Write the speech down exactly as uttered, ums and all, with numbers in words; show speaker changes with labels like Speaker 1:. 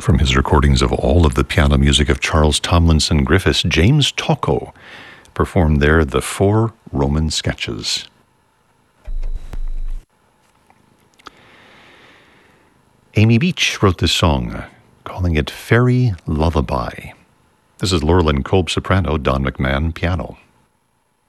Speaker 1: From his recordings of all of the piano music of Charles Tomlinson Griffiths, James Tocco performed there the Four Roman Sketches. Amy Beach wrote this song, calling it Fairy Lullaby. This is Laurelyn Kolb soprano, Don McMahon piano.